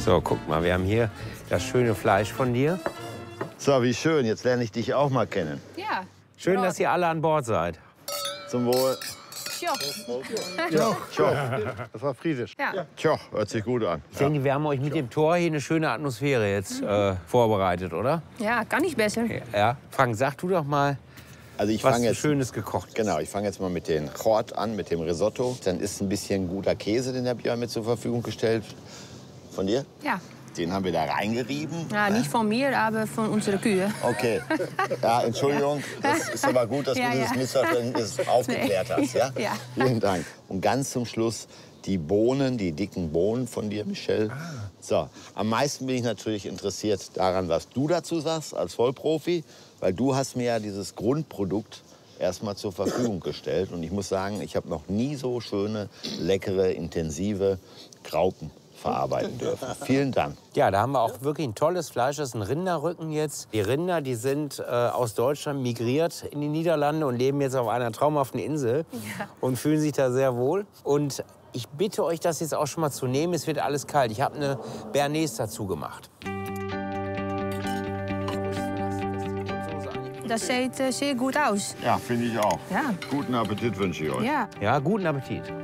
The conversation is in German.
So, guck mal, wir haben hier das schöne Fleisch von dir. So, wie schön. Jetzt lerne ich dich auch mal kennen. Ja. Schön, dass ihr alle an Bord seid. Zum Wohl. Tjoch. Tjoch. Das war friesisch. Ja. Tjoch, hört sich gut an. Ich denke, wir haben euch mit dem Tor hier eine schöne Atmosphäre jetzt vorbereitet, oder? Ja, kann nicht besser. Ja. Frank, sag du doch mal, Also ich was fange du jetzt Schönes gekocht. Genau, ich fange jetzt mal mit dem Chort an, mit dem Risotto. Dann ist ein bisschen guter Käse, den der Björn mit zur Verfügung gestellt. Von dir? Ja. Den haben wir da reingerieben. Ja, nicht von mir, aber von unseren Kühe. Okay. Ja, Entschuldigung, das ist aber gut, dass Ja, du dieses ja. Missverständnis aufgeklärt hast. Ja? Ja. Vielen Dank. Und ganz zum Schluss die Bohnen, die dicken Bohnen von dir, Michelle. So, am meisten bin ich natürlich interessiert daran, was du dazu sagst als Vollprofi, weil du hast mir ja dieses Grundprodukt erstmal zur Verfügung gestellt. Und ich muss sagen, ich habe noch nie so schöne, leckere, intensive Graupen verarbeiten dürfen. Vielen Dank. Ja, da haben wir auch wirklich ein tolles Fleisch. Das ist ein Rinderrücken jetzt. Die Rinder, die sind aus Deutschland migriert in die Niederlande und leben jetzt auf einer traumhaften Insel und fühlen sich da sehr wohl. Und ich bitte euch, das jetzt auch schon mal zu nehmen. Es wird alles kalt. Ich habe eine Bernays dazu gemacht. Das sieht sehr gut aus. Ja, finde ich auch. Ja. Guten Appetit wünsche ich euch. Ja. Ja, guten Appetit.